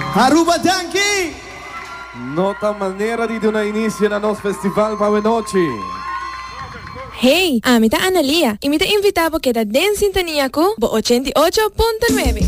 Aruba Yankee! Nota maneira di una inizio na nos festival Pavenochi. Hey, amita Analia. Imita invitabo que da den sintonía ko bo 88.9.